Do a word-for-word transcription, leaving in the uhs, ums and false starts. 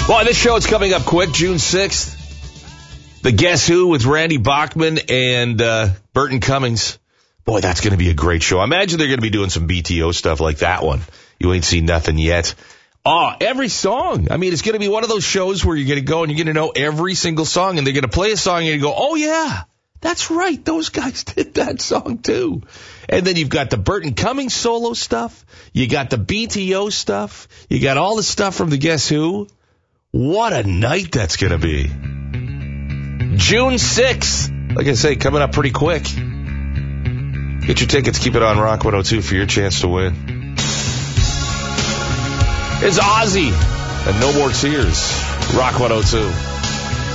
Boy, this show is coming up quick, June sixth. The Guess Who with Randy Bachman and uh, Burton Cummings. Boy, that's going to be a great show. I imagine they're going to be doing some B T O stuff like that one. You ain't seen nothing yet. Oh, every song. I mean, it's going to be one of those shows where you're going to go and you're going to know every single song, and they're going to play a song and you go, oh, yeah, that's right. Those guys did that song, too. And then you've got the Burton Cummings solo stuff. You got the B T O stuff. You got all the stuff from the Guess Who. What a night that's going to be. June sixth. Like I say, coming up pretty quick. Get your tickets. Keep it on Rock one oh two for your chance to win. It's Ozzy and No More Tears. Rock one oh two.